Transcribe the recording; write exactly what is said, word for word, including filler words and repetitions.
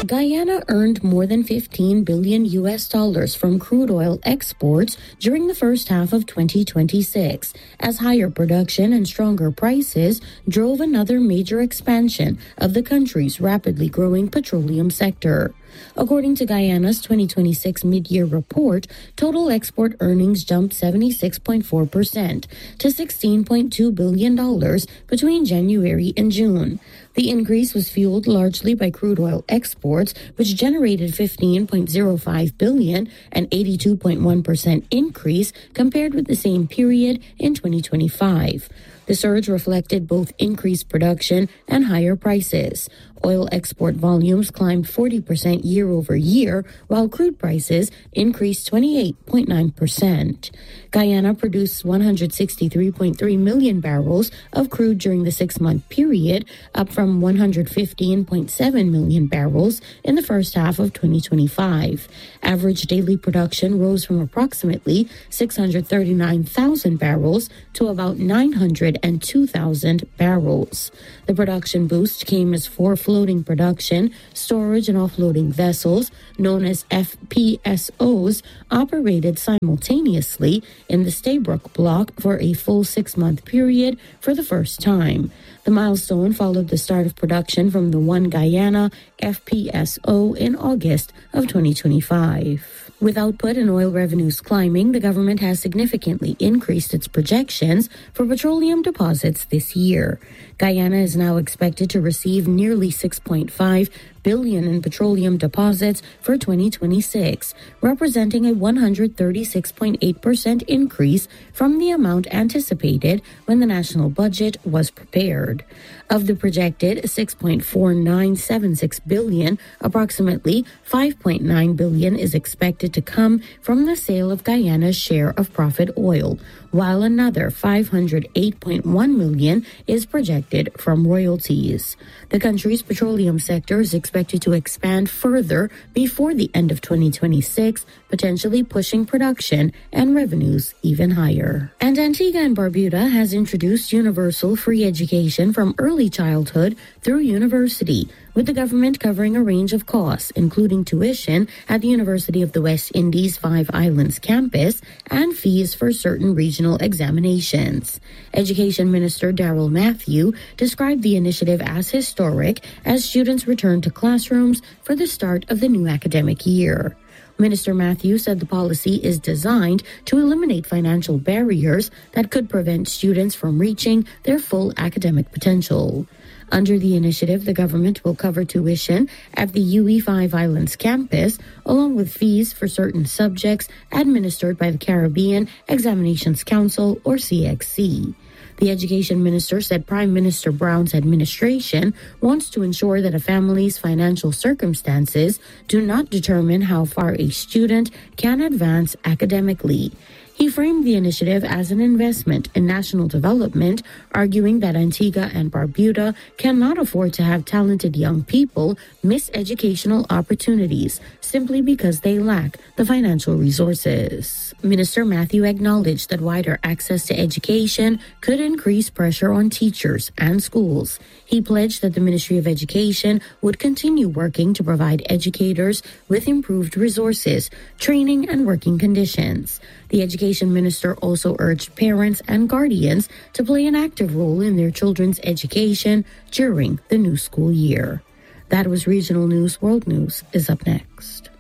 Guyana earned more than fifteen billion U S dollars from crude oil exports during the first half of twenty twenty-six, as higher production and stronger prices drove another major expansion of the country's rapidly growing petroleum sector. According to Guyana's twenty twenty-six mid-year report, total export earnings jumped seventy-six point four percent to sixteen point two billion dollars between January and June. The increase was fueled largely by crude oil exports, which generated fifteen point zero five billion dollars, an eighty-two point one percent increase compared with the same period in twenty twenty-five. The surge reflected both increased production and higher prices. Oil export volumes climbed forty percent year over year, while crude prices increased twenty-eight point nine percent. Guyana produced one hundred sixty-three point three million barrels of crude during the six-month period, up from one hundred fifteen point seven million barrels in the first half of twenty twenty-five. Average daily production rose from approximately six hundred thirty-nine thousand barrels to about nine hundred two thousand barrels. The production boost came as four floating production, storage, and offloading vessels, known as F P S Os, operated simultaneously in the Stabroek block for a full six-month period for the first time. The milestone followed the start of production from the One Guyana F P S O in August of twenty twenty-five. With output and oil revenues climbing, the government has significantly increased its projections for petroleum deposits this year. Guyana is now expected to receive nearly six point five billion dollars in petroleum deposits for twenty twenty-six, representing a one hundred thirty-six point eight percent increase from the amount anticipated when the national budget was prepared. Of the projected six point four nine seven six billion dollars, approximately five point nine billion dollars is expected to come from the sale of Guyana's share of profit oil, while another five hundred eight point one million dollars is projected from royalties. The country's petroleum sector is expected to expand further before the end of twenty twenty-six, potentially pushing production and revenues even higher. And Antigua and Barbuda has introduced universal free education from early childhood through university, with the government covering a range of costs, including tuition at the University of the West Indies Five Islands campus and fees for certain regional examinations. Education Minister Darrell Matthew described the initiative as historic as students return to classrooms for the start of the new academic year. Minister Matthew said the policy is designed to eliminate financial barriers that could prevent students from reaching their full academic potential. Under the initiative, the government will cover tuition at the U E Five Islands campus, along with fees for certain subjects administered by the Caribbean Examinations Council, or C X C. The education minister said Prime Minister Brown's administration wants to ensure that a family's financial circumstances do not determine how far a student can advance academically. He framed the initiative as an investment in national development, arguing that Antigua and Barbuda cannot afford to have talented young people miss educational opportunities simply because they lack the financial resources. Minister Matthew acknowledged that wider access to education could increase pressure on teachers and schools. He pledged that the Ministry of Education would continue working to provide educators with improved resources, training, and working conditions. The education minister also urged parents and guardians to play an active role in their children's education during the new school year. That was Regional News. World News is up next.